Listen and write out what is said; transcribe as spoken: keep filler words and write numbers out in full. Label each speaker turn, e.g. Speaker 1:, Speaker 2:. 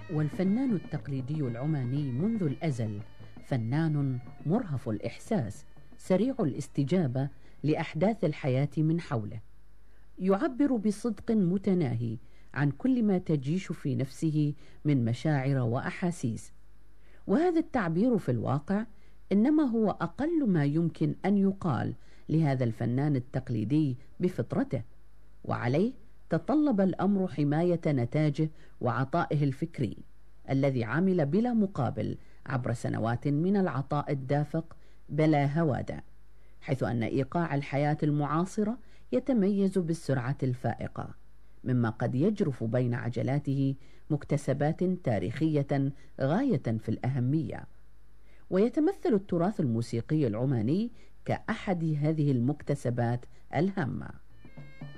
Speaker 1: والفنان التقليدي العماني منذ الأزل فنان مرهف الإحساس، سريع الاستجابة لأحداث الحياة من حوله، يعبر بصدق متناهي عن كل ما تجيش في نفسه من مشاعر وأحاسيس، وهذا التعبير في الواقع إنما هو أقل ما يمكن أن يقال لهذا الفنان التقليدي بفطرته، وعليه تطلب الأمر حماية نتاجه وعطائه الفكري الذي عمل بلا مقابل عبر سنوات من العطاء الدافق بلا هوادة، حيث أن إيقاع الحياة المعاصرة يتميز بالسرعة الفائقة، مما قد يجرف بين عجلاته مكتسبات تاريخية غاية في الأهمية. ويتمثل التراث الموسيقي العماني كأحد هذه المكتسبات الهامة.